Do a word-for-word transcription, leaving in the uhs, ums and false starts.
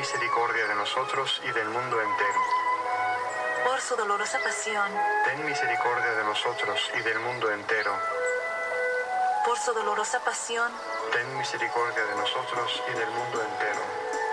misericordia de nosotros y del mundo entero. Por su dolorosa pasión, ten misericordia de nosotros y del mundo entero. por su dolorosa pasión, ten misericordia de nosotros y del mundo entero.